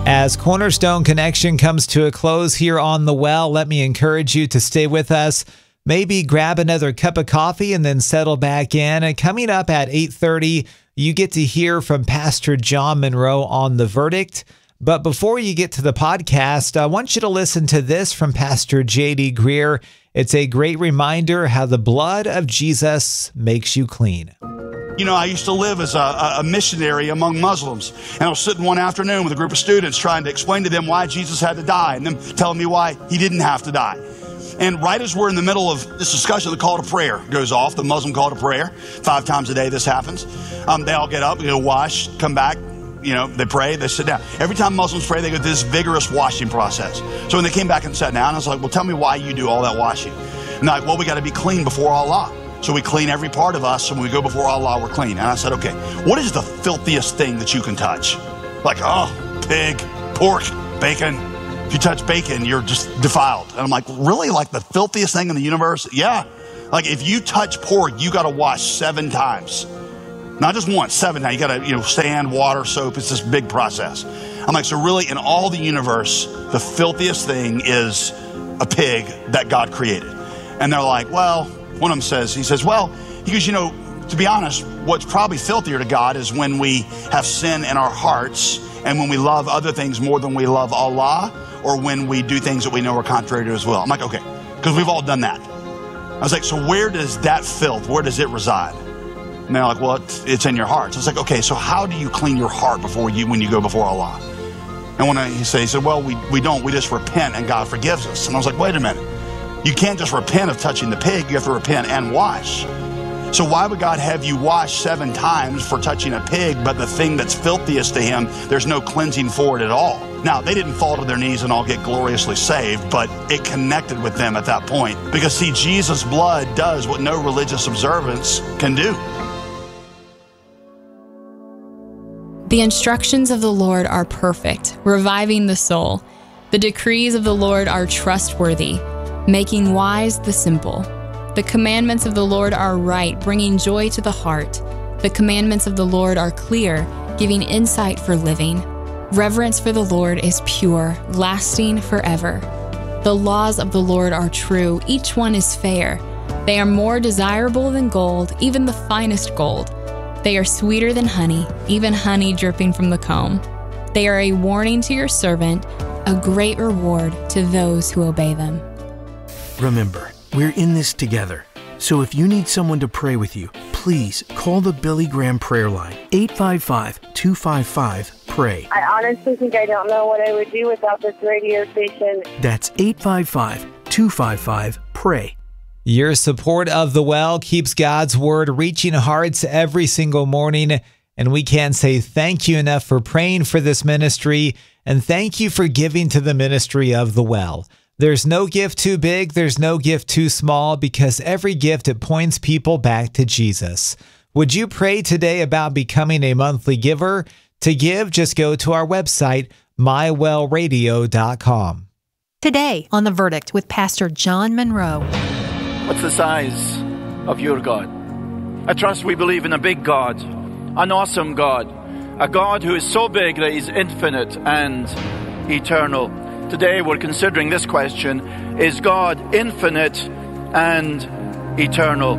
As Cornerstone Connection comes to a close here on The Well, let me encourage you to stay with us. Maybe grab another cup of coffee and then settle back in. And coming up at 8:30, you get to hear from Pastor John Monroe on The Verdict. But before you get to the podcast, I want you to listen to this from Pastor J.D. Greear. It's a great reminder how the blood of Jesus makes you clean. You know, I used to live as a missionary among Muslims, and I was sitting one afternoon with a group of students trying to explain to them why Jesus had to die and them telling me why he didn't have to die. And right as we're in the middle of this discussion, the call to prayer goes off, the Muslim call to prayer. 5 times a day this happens. They all get up, wash, come back, they pray, they sit down. Every time Muslims pray, they go through this vigorous washing process. So when they came back and sat down, I was like, well, tell me why you do all that washing. And they're like, well, we got to be clean before Allah. So we clean every part of us, so when we go before Allah, we're clean. And I said, okay, what is the filthiest thing that you can touch? Like, pig, pork, bacon. If you touch bacon, you're just defiled. And I'm like, really? Like the filthiest thing in the universe? Yeah. Like if you touch pork, you got to wash 7 times. Not just once, 7 times. You got to, sand, water, soap. It's this big process. I'm like, so really in all the universe, the filthiest thing is a pig that God created. And they're like, well, one of them says, he goes, to be honest, what's probably filthier to God is when we have sin in our hearts and when we love other things more than we love Allah, or when we do things that we know are contrary to his will. I'm like, okay, because we've all done that. I was like, so where does that filth, where does it reside? And they're like, well, it's in your heart. So I was like, okay, so how do you clean your heart when you go before Allah? And when he said, well, we don't, we just repent and God forgives us. And I was like, wait a minute. You can't just repent of touching the pig, you have to repent and wash. So why would God have you wash 7 times for touching a pig, but the thing that's filthiest to him, there's no cleansing for it at all? Now, they didn't fall to their knees and all get gloriously saved, but it connected with them at that point. Because see, Jesus' blood does what no religious observance can do. The instructions of the Lord are perfect, reviving the soul. The decrees of the Lord are trustworthy, making wise the simple. The commandments of the Lord are right, bringing joy to the heart. The commandments of the Lord are clear, giving insight for living. Reverence for the Lord is pure, lasting forever. The laws of the Lord are true, each one is fair. They are more desirable than gold, even the finest gold. They are sweeter than honey, even honey dripping from the comb. They are a warning to your servant, a great reward to those who obey them. Remember, we're in this together. So if you need someone to pray with you, please call the Billy Graham prayer line, 855-255-PRAY. I honestly think I don't know what I would do without this radio station. That's 855-255-PRAY. Your support of The Well keeps God's Word reaching hearts every single morning, and we can't say thank you enough for praying for this ministry, and thank you for giving to the ministry of The Well. There's no gift too big, there's no gift too small, because every gift, it points people back to Jesus. Would you pray today about becoming a monthly giver? To give, just go to our website, mywellradio.com. Today on The Verdict with Pastor John Monroe. What's the size of your God? I trust we believe in a big God, an awesome God, a God who is so big that he's infinite and eternal. Today we're considering this question: is God infinite and eternal?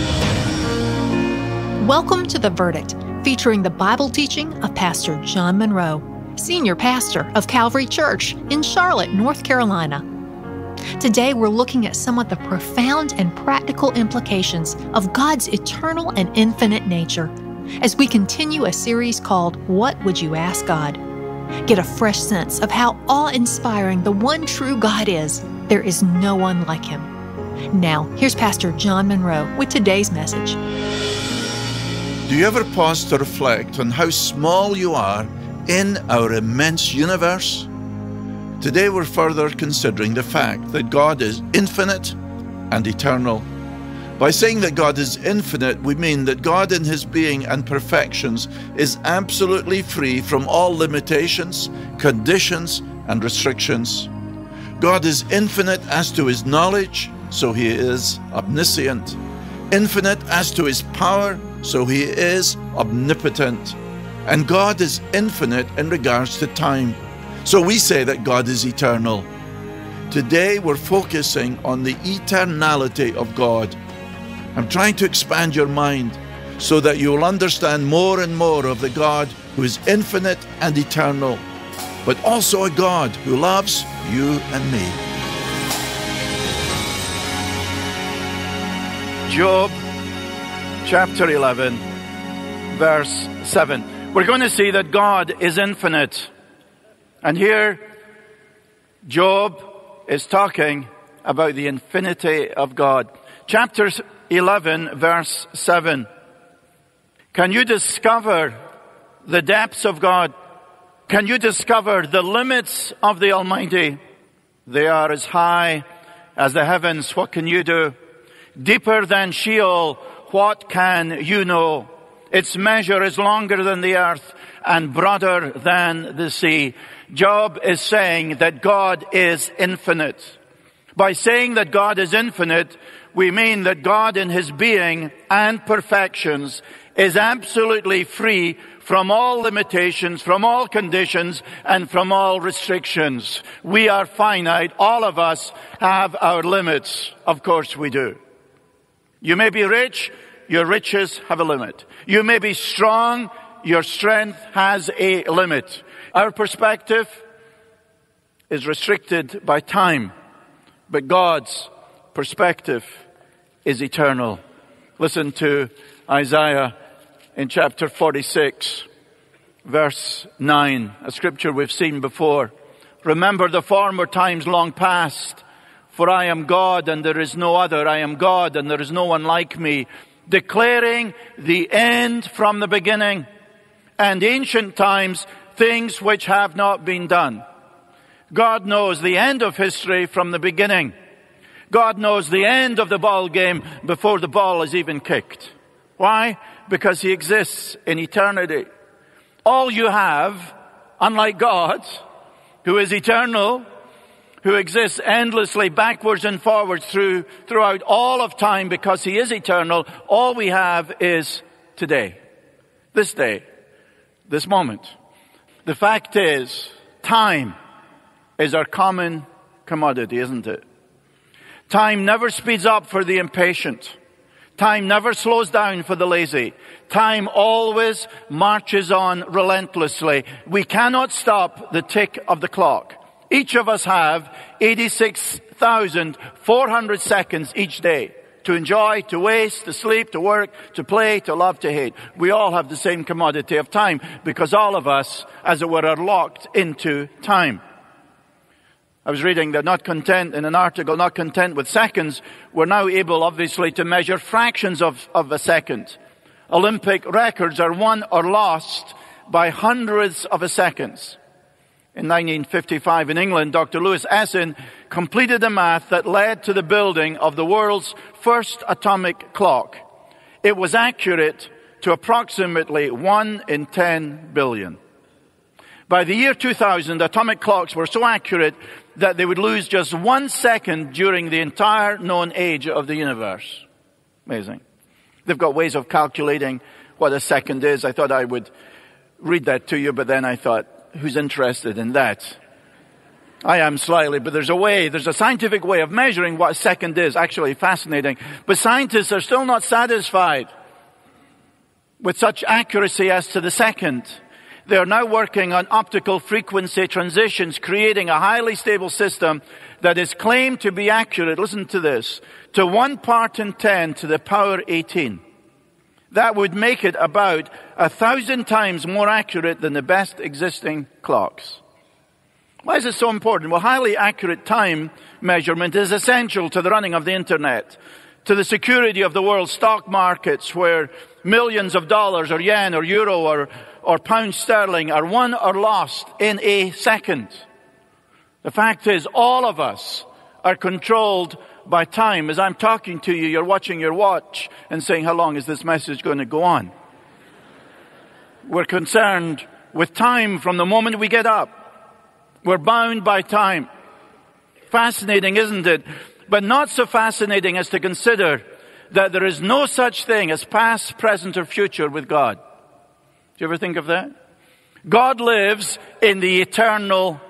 Welcome to The Verdict, featuring the Bible teaching of Pastor John Monroe, Senior Pastor of Calvary Church in Charlotte, North Carolina. Today we're looking at some of the profound and practical implications of God's eternal and infinite nature as we continue a series called What Would You Ask God? Get a fresh sense of how awe-inspiring the one true God is. There is no one like him. Now, here's Pastor John Monroe with today's message. Do you ever pause to reflect on how small you are in our immense universe? Today we're further considering the fact that God is infinite and eternal. By saying that God is infinite, we mean that God in his being and perfections is absolutely free from all limitations, conditions, and restrictions. God is infinite as to his knowledge, so he is omniscient. Infinite as to his power, so he is omnipotent. And God is infinite in regards to time. So we say that God is eternal. Today we're focusing on the eternality of God. I'm trying to expand your mind so that you will understand more and more of the God who is infinite and eternal, but also a God who loves you and me. Job chapter 11, verse 7. We're going to see that God is infinite. And here, Job is talking about the infinity of God. Chapter 11, verse 7. Can you discover the depths of God? Can you discover the limits of the Almighty? They are as high as the heavens. What can you do? Deeper than Sheol, what can you know? Its measure is longer than the earth and broader than the sea. Job is saying that God is infinite. By saying that God is infinite, we mean that God in His being and perfections is absolutely free from all limitations, from all conditions, and from all restrictions. We are finite. All of us have our limits. Of course we do. You may be rich, your riches have a limit. You may be strong, your strength has a limit. Our perspective is restricted by time, but God's perspective is eternal. Listen to Isaiah in chapter 46, verse 9, a scripture we've seen before. Remember the former times long past, for I am God and there is no other. I am God and there is no one like me, declaring the end from the beginning, and ancient times, things which have not been done. God knows the end of history from the beginning. God knows the end of the ball game before the ball is even kicked. Why? Because He exists in eternity. All you have, unlike God, who is eternal, who exists endlessly backwards and forwards throughout all of time because He is eternal, all we have is today, this moment. The fact is, time is our common commodity, isn't it? Time never speeds up for the impatient. Time never slows down for the lazy. Time always marches on relentlessly. We cannot stop the tick of the clock. Each of us have 86,400 seconds each day to enjoy, to waste, to sleep, to work, to play, to love, to hate. We all have the same commodity of time because all of us, as it were, are locked into time. I was reading that not content with seconds, we're now able, obviously, to measure fractions of a second. Olympic records are won or lost by hundredths of a second. In 1955 in England, Dr. Louis Essen completed the math that led to the building of the world's first atomic clock. It was accurate to approximately 1 in 10 billion. By the year 2000, atomic clocks were so accurate that they would lose just 1 second during the entire known age of the universe. Amazing. They've got ways of calculating what a second is. I thought I would read that to you, but then I thought, who's interested in that? I am slightly, but there's a scientific way of measuring what a second is. Actually fascinating. But scientists are still not satisfied with such accuracy as to the second. They are now working on optical frequency transitions, creating a highly stable system that is claimed to be accurate, listen to this, to 1 part in 10 to the power 18. That would make it about 1,000 times more accurate than the best existing clocks. Why is it so important? Well, highly accurate time measurement is essential to the running of the internet, to the security of the world's stock markets, where millions of dollars or yen or euro or pound sterling are won or lost in a second. The fact is, all of us are controlled by time. As I'm talking to you, you're watching your watch and saying, how long is this message going to go on? We're concerned with time from the moment we get up. We're bound by time. Fascinating, isn't it? But not so fascinating as to consider that there is no such thing as past, present, or future with God. Do you ever think of that? God lives in the eternal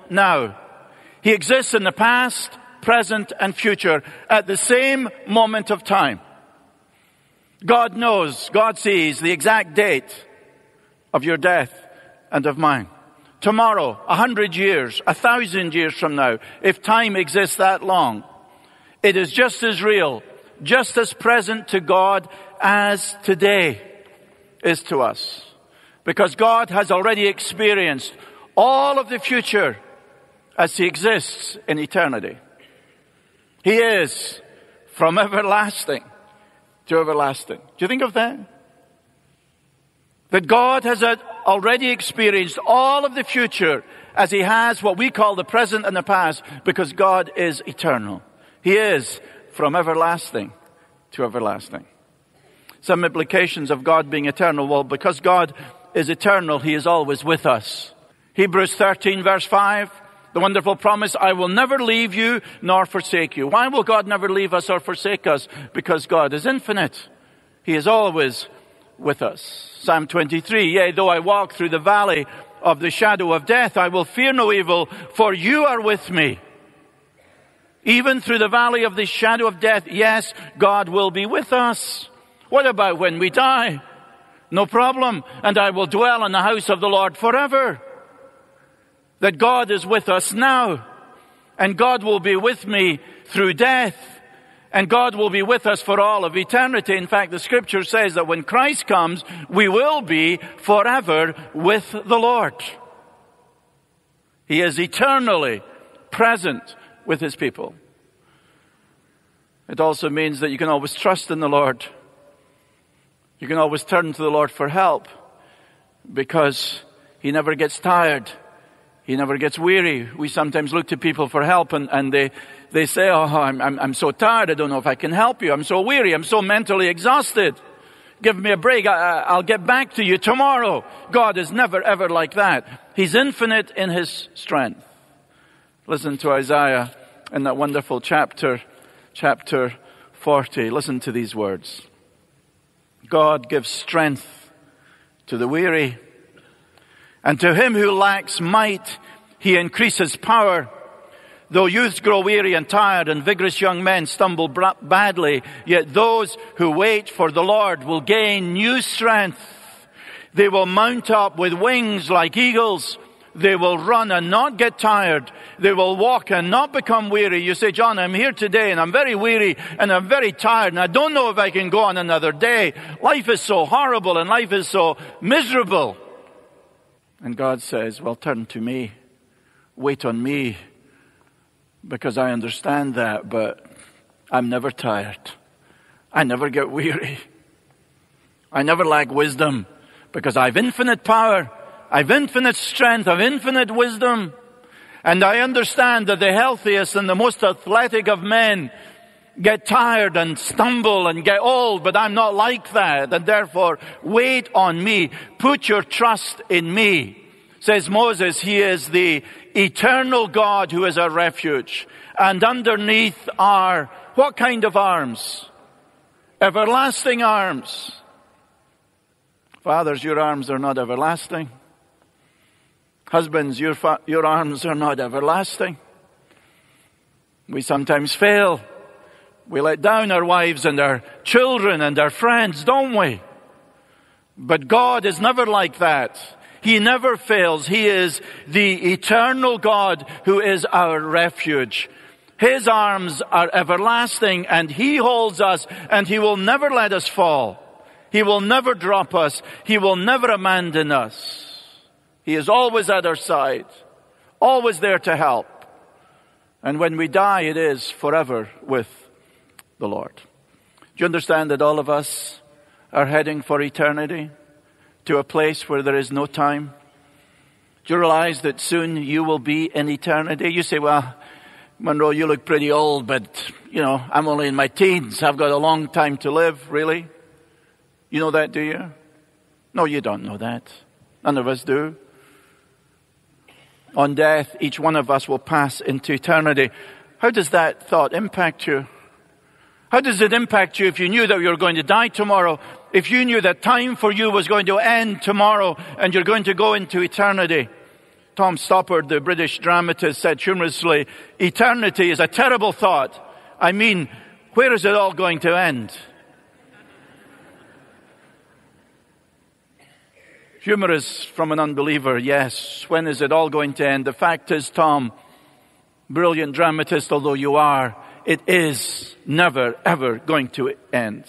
now. He exists in the past, present, and future at the same moment of time. God knows, God sees the exact date of your death and of mine. Tomorrow, 100 years, 1,000 years from now, if time exists that long, it is just as real, just as present to God as today is to us. Because God has already experienced all of the future as He exists in eternity. He is from everlasting to everlasting. Do you think of that? That God has already experienced all of the future as He has what we call the present and the past, because God is eternal. He is from everlasting to everlasting. Some implications of God being eternal. Well, because God is eternal, He is always with us. Hebrews 13 verse 5, the wonderful promise, I will never leave you nor forsake you. Why will God never leave us or forsake us? Because God is infinite. He is always with us. Psalm 23, yea, though I walk through the valley of the shadow of death, I will fear no evil, for you are with me. Even through the valley of the shadow of death, yes, God will be with us. What about when we die? No problem. And I will dwell in the house of the Lord forever. That God is with us now. And God will be with me through death. And God will be with us for all of eternity. In fact, the scripture says that when Christ comes, we will be forever with the Lord. He is eternally present with His people. It also means that you can always trust in the Lord. You can always turn to the Lord for help, because He never gets tired. He never gets weary. We sometimes look to people for help and they say, oh, I'm so tired. I don't know if I can help you. I'm so weary. I'm so mentally exhausted. Give me a break. I'll get back to you tomorrow. God is never ever like that. He's infinite in His strength. Listen to Isaiah in that wonderful chapter 40. Listen to these words. God gives strength to the weary, and to him who lacks might, He increases power. Though youths grow weary and tired, and vigorous young men stumble badly, yet those who wait for the Lord will gain new strength. They will mount up with wings like eagles. They will run and not get tired. They will walk and not become weary. You say, John, I'm here today and I'm very weary and I'm very tired and I don't know if I can go on another day. Life is so horrible and life is so miserable. And God says, well, turn to me. Wait on me, because I understand that, but I'm never tired. I never get weary. I never lack wisdom, because I've infinite power. I've infinite strength, I've infinite wisdom. And I understand that the healthiest and the most athletic of men get tired and stumble and get old, but I'm not like that. And therefore, wait on me. Put your trust in me. Says Moses, He is the eternal God who is our refuge. And underneath are, what kind of arms? Everlasting arms. Fathers, your arms are not everlasting. Husbands, your arms are not everlasting. We sometimes fail. We let down our wives and our children and our friends, don't we? But God is never like that. He never fails. He is the eternal God who is our refuge. His arms are everlasting and He holds us and He will never let us fall. He will never drop us. He will never abandon us. He is always at our side, always there to help. And when we die, it is forever with the Lord. Do you understand that all of us are heading for eternity, to a place where there is no time? Do you realize that soon you will be in eternity? You say, well, Monroe, you look pretty old, but, I'm only in my teens. I've got a long time to live. Really? You know that, do you? No, you don't know that. None of us do. On death, each one of us will pass into eternity. How does that thought impact you? How does it impact you if you knew that you were going to die tomorrow? If you knew that time for you was going to end tomorrow and you're going to go into eternity? Tom Stoppard, the British dramatist, said humorously, eternity is a terrible thought. I mean, where is it all going to end? Humorous from an unbeliever, yes. When is it all going to end? The fact is, Tom, brilliant dramatist although you are, it is never, ever going to end.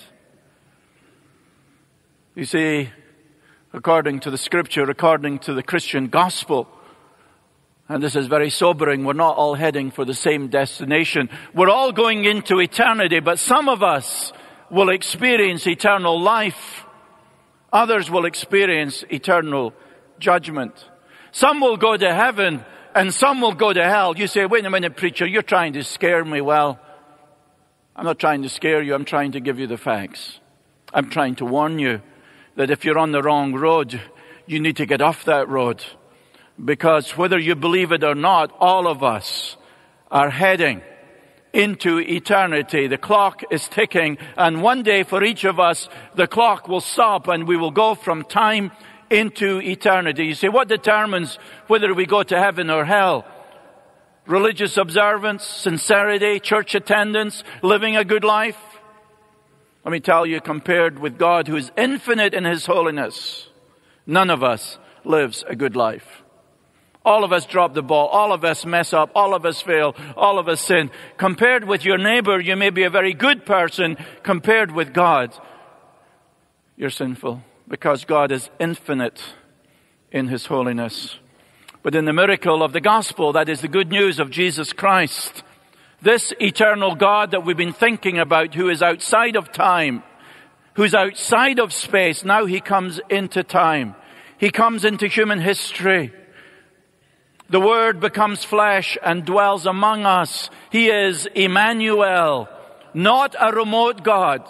You see, according to the Scripture, according to the Christian gospel, and this is very sobering, we're not all heading for the same destination. We're all going into eternity, but some of us will experience eternal life. Others will experience eternal judgment. Some will go to heaven and some will go to hell. You say, wait a minute, preacher, you're trying to scare me. Well, I'm not trying to scare you. I'm trying to give you the facts. I'm trying to warn you that if you're on the wrong road, you need to get off that road. Because whether you believe it or not, all of us are heading into eternity. The clock is ticking, and one day for each of us, the clock will stop and we will go from time into eternity. You say, what determines whether we go to heaven or hell? Religious observance, sincerity, church attendance, living a good life? Let me tell you, compared with God who is infinite in His holiness, none of us lives a good life. All of us drop the ball. All of us mess up. All of us fail. All of us sin. Compared with your neighbor, you may be a very good person. Compared with God, you're sinful, because God is infinite in His holiness. But in the miracle of the gospel, that is the good news of Jesus Christ, this eternal God that we've been thinking about, who is outside of time, who's outside of space, now He comes into time. He comes into human history. The Word becomes flesh and dwells among us. He is Emmanuel, not a remote God,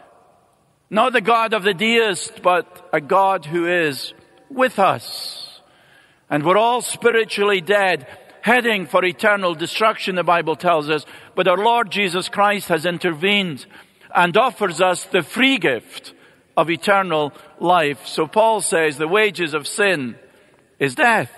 not the God of the deist, but a God who is with us. And we're all spiritually dead, heading for eternal destruction, the Bible tells us. But our Lord Jesus Christ has intervened and offers us the free gift of eternal life. So Paul says the wages of sin is death.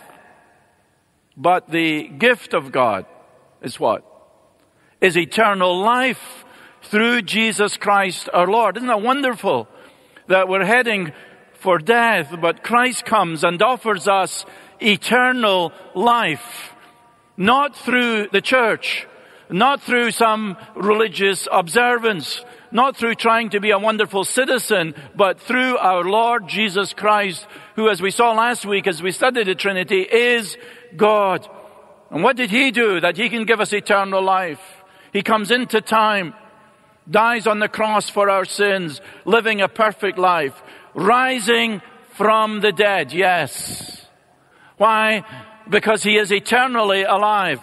But the gift of God is what? Is eternal life through Jesus Christ our Lord. Isn't that wonderful? That we're heading for death, but Christ comes and offers us eternal life. Not through the church, not through some religious observance, not through trying to be a wonderful citizen, but through our Lord Jesus Christ, who, as we saw last week as we studied the Trinity, is God. And what did He do that He can give us eternal life? He comes into time, dies on the cross for our sins, living a perfect life, rising from the dead. Yes. Why? Because He is eternally alive.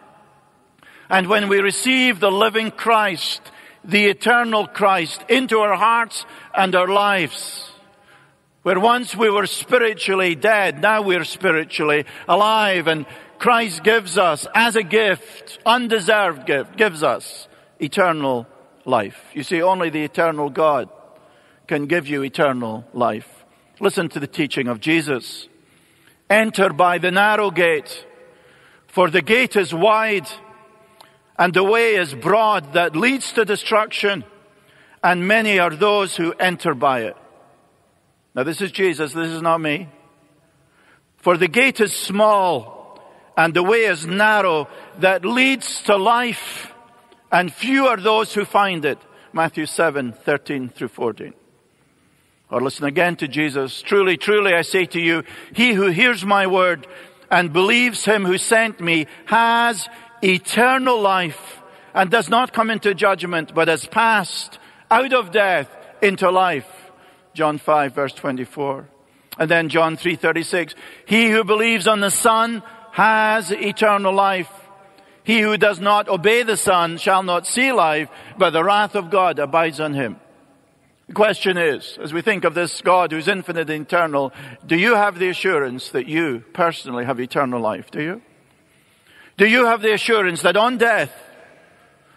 And when we receive the living Christ, the eternal Christ, into our hearts and our lives, where once we were spiritually dead, now we're spiritually alive. And Christ gives us, as a gift, undeserved gift, gives us eternal life. You see, only the eternal God can give you eternal life. Listen to the teaching of Jesus. Enter by the narrow gate, for the gate is wide, and the way is broad that leads to destruction, and many are those who enter by it. Now this is Jesus, this is not me. For the gate is small, and the way is narrow that leads to life, and few are those who find it. Matthew 7:13 through 14. Or listen again to Jesus. Truly, truly, I say to you, he who hears my word and believes Him who sent me has eternal life, and does not come into judgment, but has passed out of death into life. John 5 verse 24. And then John 3:36. He who believes on the Son has eternal life. He who does not obey the Son shall not see life, but the wrath of God abides on him. The question is, as we think of this God who's infinite and eternal, do you have the assurance that you personally have eternal life? Do you? Do you have the assurance that on death,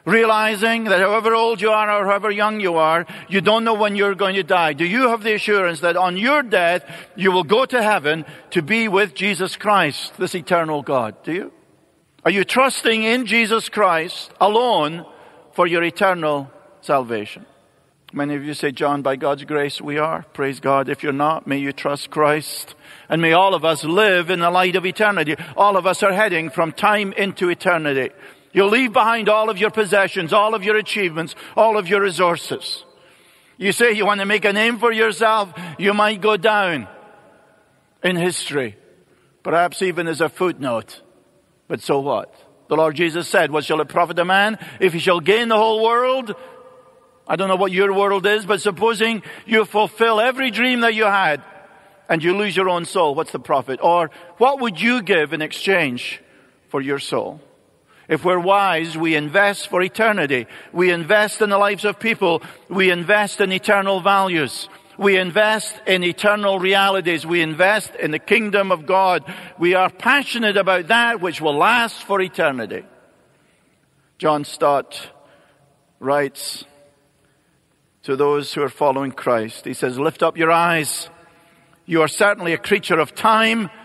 Realizing that however old you are or however young you are, you don't know when you're going to die. Do you have the assurance that on your death, you will go to heaven to be with Jesus Christ, this eternal God? Do you? Are you trusting in Jesus Christ alone for your eternal salvation? Many of you say, John, by God's grace we are. Praise God. If you're not, may you trust Christ. And may all of us live in the light of eternity. All of us are heading from time into eternity. You'll leave behind all of your possessions, all of your achievements, all of your resources. You say you want to make a name for yourself, you might go down in history. Perhaps even as a footnote. But so what? The Lord Jesus said, what shall it profit a man if he shall gain the whole world? I don't know what your world is, but supposing you fulfill every dream that you had and you lose your own soul, what's the profit? Or what would you give in exchange for your soul? If we're wise, we invest for eternity. We invest in the lives of people. We invest in eternal values. We invest in eternal realities. We invest in the kingdom of God. We are passionate about that which will last for eternity. John Stott writes to those who are following Christ. He says, lift up your eyes. You are certainly a creature of time,